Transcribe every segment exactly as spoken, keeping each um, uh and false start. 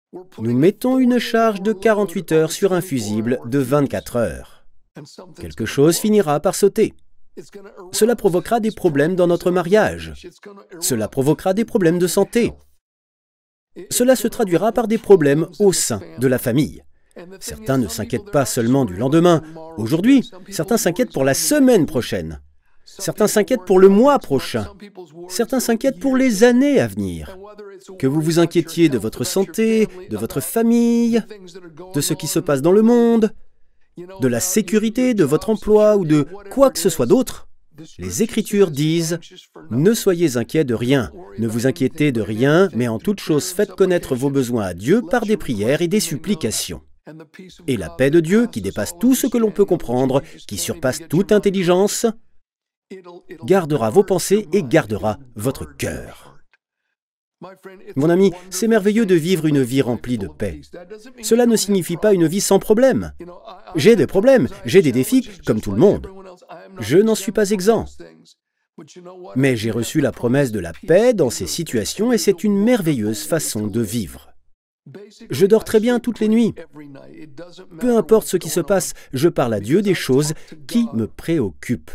Nous mettons une charge de quarante-huit heures sur un fusible de vingt-quatre heures. Quelque chose finira par sauter. Cela provoquera des problèmes dans notre mariage. Cela provoquera des problèmes de santé. Cela se traduira par des problèmes au sein de la famille. Certains ne s'inquiètent pas seulement du lendemain, aujourd'hui, certains s'inquiètent pour la semaine prochaine. Certains s'inquiètent pour le mois prochain. Certains s'inquiètent pour les années à venir. Que vous vous inquiétiez de votre santé, de votre famille, de ce qui se passe dans le monde, de la sécurité de votre emploi ou de quoi que ce soit d'autre, les Écritures disent « Ne soyez inquiets de rien, ne vous inquiétez de rien, mais en toute chose faites connaître vos besoins à Dieu par des prières et des supplications. Et la paix de Dieu, qui dépasse tout ce que l'on peut comprendre, qui surpasse toute intelligence, gardera vos pensées et gardera votre cœur. » Mon ami, c'est merveilleux de vivre une vie remplie de paix. Cela ne signifie pas une vie sans problème. J'ai des problèmes, j'ai des défis, comme tout le monde. Je n'en suis pas exempt. Mais j'ai reçu la promesse de la paix dans ces situations et c'est une merveilleuse façon de vivre. Je dors très bien toutes les nuits. Peu importe ce qui se passe, je parle à Dieu des choses qui me préoccupent.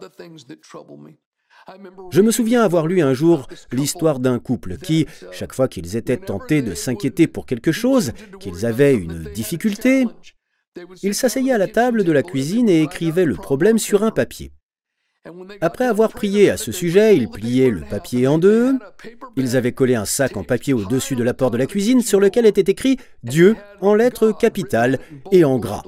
Je me souviens avoir lu un jour l'histoire d'un couple qui, chaque fois qu'ils étaient tentés de s'inquiéter pour quelque chose, qu'ils avaient une difficulté, ils s'asseyaient à la table de la cuisine et écrivaient le problème sur un papier. Après avoir prié à ce sujet, ils pliaient le papier en deux, ils avaient collé un sac en papier au-dessus de la porte de la cuisine sur lequel était écrit « Dieu » en lettres capitales et en gras.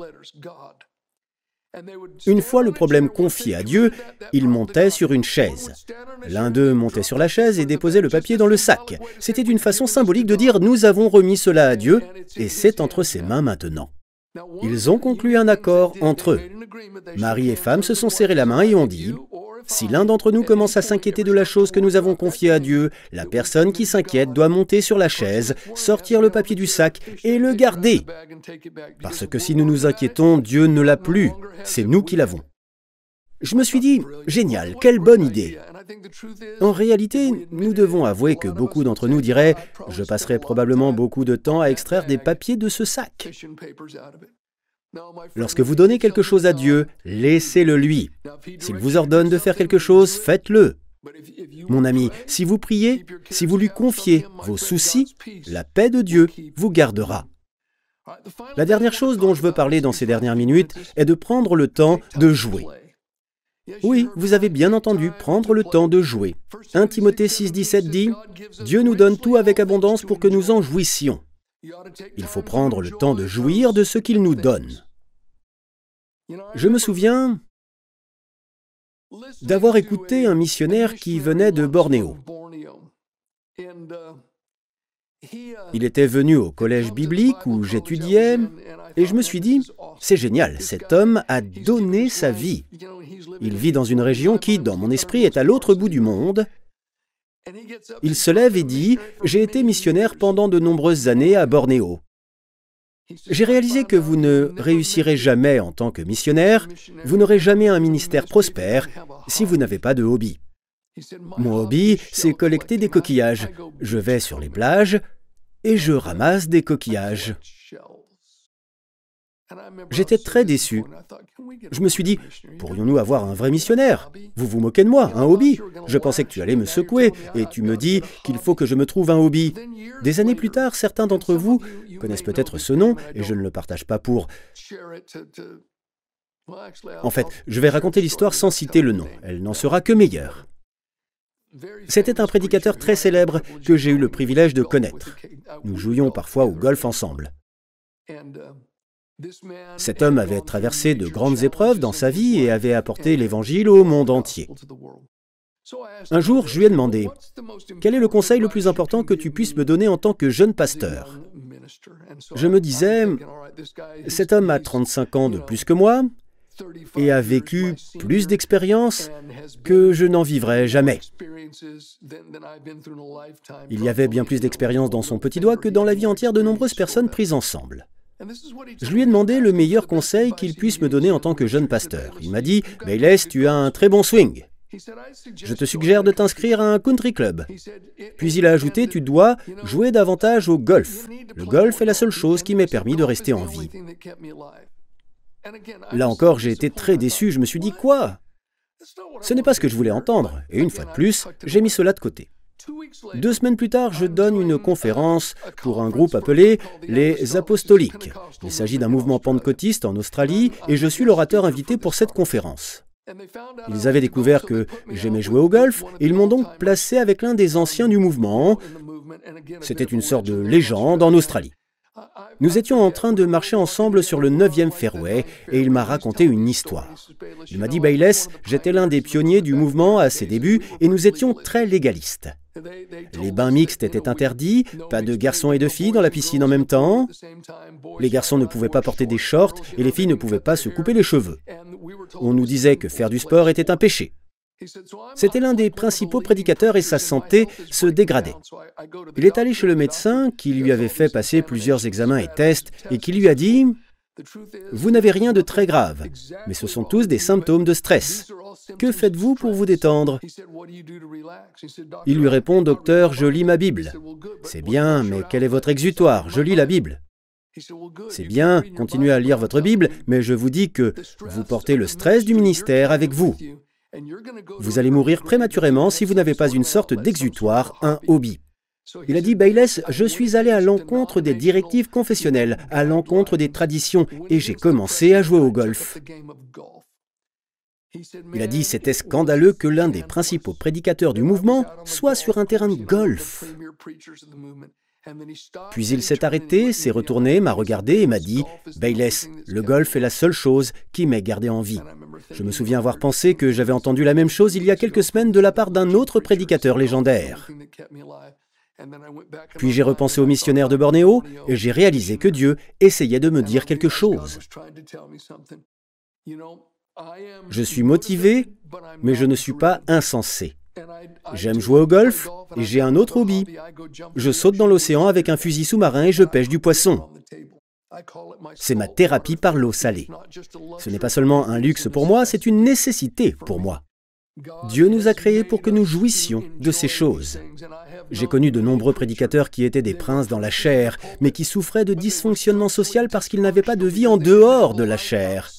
Une fois le problème confié à Dieu, ils montaient sur une chaise. L'un d'eux montait sur la chaise et déposait le papier dans le sac. C'était une façon symbolique de dire « Nous avons remis cela à Dieu et c'est entre ses mains maintenant ». Ils ont conclu un accord entre eux. Mari et femme se sont serrés la main et ont dit « Si l'un d'entre nous commence à s'inquiéter de la chose que nous avons confiée à Dieu, la personne qui s'inquiète doit monter sur la chaise, sortir le papier du sac et le garder. Parce que si nous nous inquiétons, Dieu ne l'a plus, c'est nous qui l'avons. » Je me suis dit « Génial, quelle bonne idée !» En réalité, nous devons avouer que beaucoup d'entre nous diraient « Je passerai probablement beaucoup de temps à extraire des papiers de ce sac. » Lorsque vous donnez quelque chose à Dieu, laissez-le lui. S'il vous ordonne de faire quelque chose, faites-le. Mon ami, si vous priez, si vous lui confiez vos soucis, la paix de Dieu vous gardera. La dernière chose dont je veux parler dans ces dernières minutes est de prendre le temps de jouer. Oui, vous avez bien entendu, prendre le temps de jouer. un Timothée six, dix-sept dit « Dieu nous donne tout avec abondance pour que nous en jouissions. » Il faut prendre le temps de jouir de ce qu'il nous donne. Je me souviens d'avoir écouté un missionnaire qui venait de Bornéo. Il était venu au collège biblique où j'étudiais et je me suis dit « C'est génial, cet homme a donné sa vie. Il vit dans une région qui, dans mon esprit, est à l'autre bout du monde. » Il se lève et dit « J'ai été missionnaire pendant de nombreuses années à Bornéo. J'ai réalisé que vous ne réussirez jamais en tant que missionnaire, vous n'aurez jamais un ministère prospère si vous n'avez pas de hobby. Mon hobby, c'est collecter des coquillages. Je vais sur les plages et je ramasse des coquillages. » J'étais très déçu. Je me suis dit, pourrions-nous avoir un vrai missionnaire? Vous vous moquez de moi, un hobby? Je pensais que tu allais me secouer et tu me dis qu'il faut que je me trouve un hobby. Des années plus tard, certains d'entre vous connaissent peut-être ce nom et je ne le partage pas pour... En fait, je vais raconter l'histoire sans citer le nom. Elle n'en sera que meilleure. C'était un prédicateur très célèbre que j'ai eu le privilège de connaître. Nous jouions parfois au golf ensemble. Cet homme avait traversé de grandes épreuves dans sa vie et avait apporté l'Évangile au monde entier. Un jour, je lui ai demandé « Quel est le conseil le plus important que tu puisses me donner en tant que jeune pasteur ?» Je me disais « Cet homme a trente-cinq ans de plus que moi et a vécu plus d'expériences que je n'en vivrai jamais. Il y avait bien plus d'expérience dans son petit doigt que dans la vie entière de nombreuses personnes prises ensemble. » Je lui ai demandé le meilleur conseil qu'il puisse me donner en tant que jeune pasteur. Il m'a dit « Bayless, tu as un très bon swing. » Je te suggère de t'inscrire à un country club. Puis il a ajouté, tu dois jouer davantage au golf. Le golf est la seule chose qui m'ait permis de rester en vie. Là encore, j'ai été très déçu. Je me suis dit, quoi? Ce n'est pas ce que je voulais entendre. Et une fois de plus, j'ai mis cela de côté. Deux semaines plus tard, je donne une conférence pour un groupe appelé les Apostoliques. Il s'agit d'un mouvement pentecôtiste en Australie et je suis l'orateur invité pour cette conférence. Ils avaient découvert que j'aimais jouer au golf et ils m'ont donc placé avec l'un des anciens du mouvement. C'était une sorte de légende en Australie. Nous étions en train de marcher ensemble sur le neuvième fairway et il m'a raconté une histoire. Il m'a dit, Bayless, j'étais l'un des pionniers du mouvement à ses débuts et nous étions très légalistes. Les bains mixtes étaient interdits, pas de garçons et de filles dans la piscine en même temps. Les garçons ne pouvaient pas porter des shorts et les filles ne pouvaient pas se couper les cheveux. On nous disait que faire du sport était un péché. C'était l'un des principaux prédicateurs et sa santé se dégradait. Il est allé chez le médecin qui lui avait fait passer plusieurs examens et tests et qui lui a dit « Vous n'avez rien de très grave, mais ce sont tous des symptômes de stress. Que faites-vous pour vous détendre ?» Il lui répond « Docteur, je lis ma Bible. » « C'est bien, mais quel est votre exutoire? Je lis la Bible. » « C'est bien, continuez à lire votre Bible, mais je vous dis que vous portez le stress du ministère avec vous. Vous allez mourir prématurément si vous n'avez pas une sorte d'exutoire, un hobby. » Il a dit, Bayless, je suis allé à l'encontre des directives confessionnelles, à l'encontre des traditions, et j'ai commencé à jouer au golf. Il a dit, c'était scandaleux que l'un des principaux prédicateurs du mouvement soit sur un terrain de golf. Puis il s'est arrêté, s'est retourné, m'a regardé et m'a dit « Bayless, le golf est la seule chose qui m'ait gardé en vie. » Je me souviens avoir pensé que j'avais entendu la même chose il y a quelques semaines de la part d'un autre prédicateur légendaire. Puis j'ai repensé au missionnaire de Bornéo et j'ai réalisé que Dieu essayait de me dire quelque chose. Je suis motivé, mais je ne suis pas insensé. J'aime jouer au golf et j'ai un autre hobby. Je saute dans l'océan avec un fusil sous-marin et je pêche du poisson. C'est ma thérapie par l'eau salée. Ce n'est pas seulement un luxe pour moi, c'est une nécessité pour moi. Dieu nous a créés pour que nous jouissions de ces choses. J'ai connu de nombreux prédicateurs qui étaient des princes dans la chair, mais qui souffraient de dysfonctionnement social parce qu'ils n'avaient pas de vie en dehors de la chair.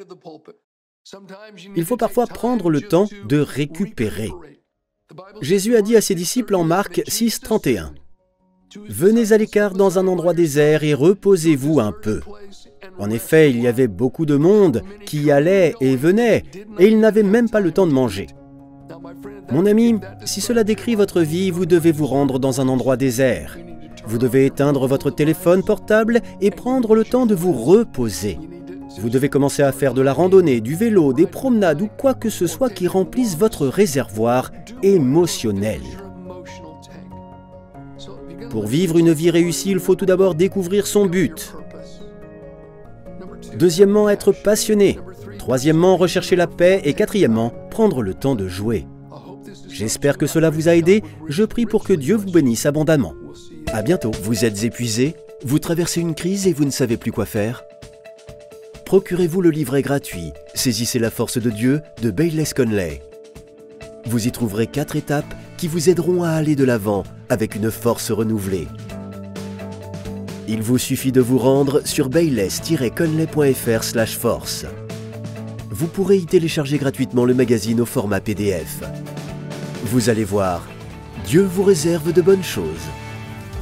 Il faut parfois prendre le temps de récupérer. Jésus a dit à ses disciples en Marc six, trente et un, « Venez à l'écart dans un endroit désert et reposez-vous un peu. » En effet, il y avait beaucoup de monde qui allait et venait, et ils n'avaient même pas le temps de manger. Mon ami, si cela décrit votre vie, vous devez vous rendre dans un endroit désert. Vous devez éteindre votre téléphone portable et prendre le temps de vous reposer. Vous devez commencer à faire de la randonnée, du vélo, des promenades ou quoi que ce soit qui remplisse votre réservoir émotionnel. Pour vivre une vie réussie, il faut tout d'abord découvrir son but. Deuxièmement, être passionné. Troisièmement, rechercher la paix. Et quatrièmement, prendre le temps de jouer. J'espère que cela vous a aidé. Je prie pour que Dieu vous bénisse abondamment. À bientôt. Vous êtes épuisé? Vous traversez une crise et vous ne savez plus quoi faire? Procurez-vous le livret gratuit « Saisissez la force de Dieu » de Bayless Conley. Vous y trouverez quatre étapes qui vous aideront à aller de l'avant avec une force renouvelée. Il vous suffit de vous rendre sur bayless tiret conley point f r slash force. Vous pourrez y télécharger gratuitement le magazine au format P D F. Vous allez voir, Dieu vous réserve de bonnes choses.